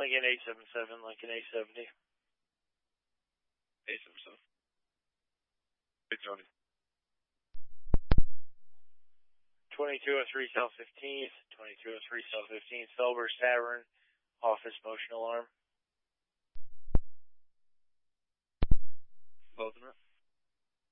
Lincoln 877, Lincoln 870. 877. Hey, Tony. 2203 South 15th, 2203 South 15th, Felber's Tavern, office motion alarm. Both of them.